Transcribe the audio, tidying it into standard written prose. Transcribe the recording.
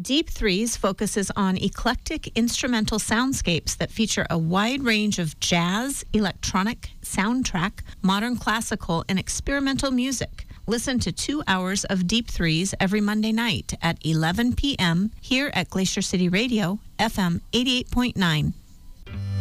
Deep Threes focuses on eclectic instrumental soundscapes that feature a wide range of jazz, electronic, soundtrack, modern classical, and experimental music. Listen to 2 hours of Deep Threes every Monday night at 11 p.m. here at Glacier City Radio, FM 88.9.